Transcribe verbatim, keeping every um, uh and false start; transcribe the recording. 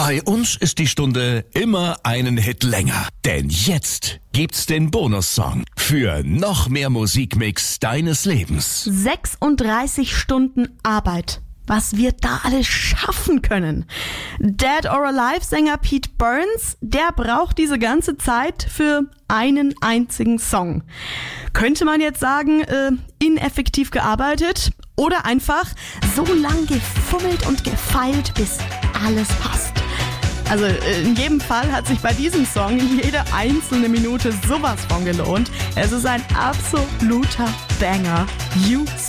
Bei uns ist die Stunde immer einen Hit länger. Denn jetzt gibt's den Bonussong für noch mehr Musikmix deines Lebens. sechsunddreißig Stunden Arbeit. Was wir da alles schaffen können. Dead or Alive-Sänger Pete Burns, der braucht diese ganze Zeit für einen einzigen Song. Könnte man jetzt sagen, äh, ineffektiv gearbeitet oder einfach so lang gefummelt und gefeilt, bis alles passt. Also in jedem Fall hat sich bei diesem Song jede einzelne Minute sowas von gelohnt. Es ist ein absoluter Banger. You